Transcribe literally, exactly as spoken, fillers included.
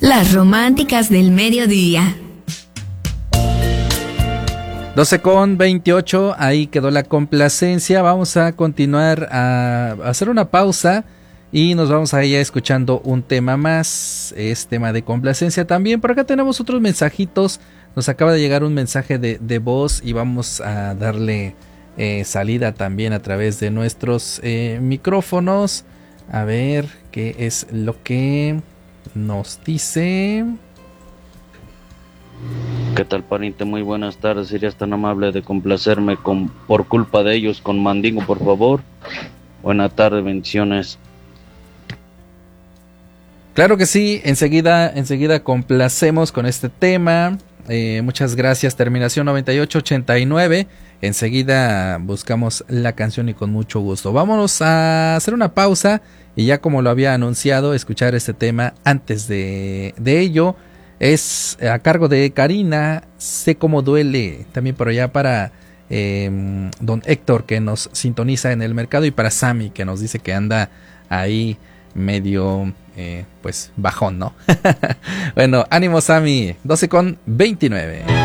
Las románticas del mediodía. doce con veintiocho, ahí quedó la complacencia. Vamos a continuar a hacer una pausa y nos vamos a ir escuchando un tema más. Es tema de complacencia también. Por acá tenemos otros mensajitos. Nos acaba de llegar un mensaje de, de voz y vamos a darle eh, salida también a través de nuestros eh, micrófonos. A ver qué es lo que nos dice. ¿Qué tal, pariente? Muy buenas tardes. ¿Serías tan amable de complacerme con por culpa de ellos con Mandingo, por favor? Buenas tardes, bendiciones. Claro que sí, enseguida, enseguida complacemos con este tema. Eh, muchas gracias, terminación noventa y ocho ochenta y nueve. Enseguida buscamos la canción y con mucho gusto. Vámonos a hacer una pausa y ya como lo había anunciado, escuchar este tema. Antes de, de ello, es a cargo de Karina, Sé cómo duele. También por allá para eh, don Héctor, que nos sintoniza en el mercado, y para Sammy, que nos dice que anda ahí medio eh, pues bajón, ¿no? Bueno, ánimo Sammy. Doce con veintinueve.